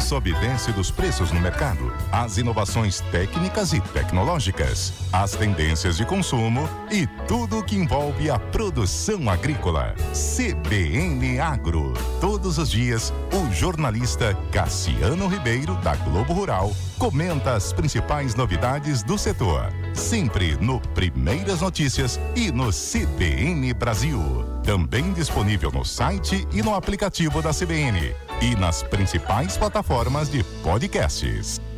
sobe e desce dos preços no mercado, as inovações técnicas e tecnológicas, as tendências de consumo e tudo o que envolve a produção agrícola. CBN Agro. Todos os dias, o jornalista Cassiano Ribeiro, da Globo Rural, comenta as principais novidades do setor. Sempre no Primeiras Notícias e no CBN Brasil. Também disponível no site e no aplicativo da CBN. E nas principais plataformas de podcasts.